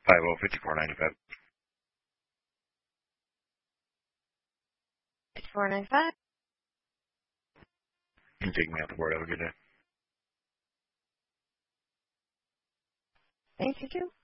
50-5495. 5495. You can take me out the board. Have a good day. Thank you, too.